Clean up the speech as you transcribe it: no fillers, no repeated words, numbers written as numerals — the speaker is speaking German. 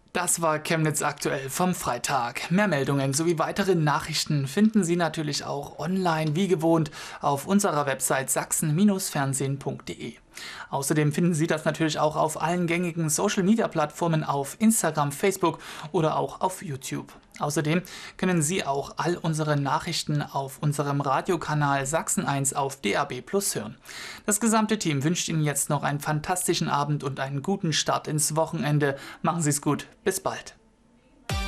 Das war Chemnitz aktuell vom Freitag. Mehr Meldungen sowie weitere Nachrichten finden Sie natürlich auch online wie gewohnt auf unserer Website sachsen-fernsehen.de. Außerdem finden Sie das natürlich auch auf allen gängigen Social-Media-Plattformen auf Instagram, Facebook oder auch auf YouTube. Außerdem können Sie auch all unsere Nachrichten auf unserem Radiokanal Sachsen 1 auf DAB+ hören. Das gesamte Team wünscht Ihnen jetzt noch einen fantastischen Abend und einen guten Start ins Wochenende. Machen Sie es gut. Bis bald.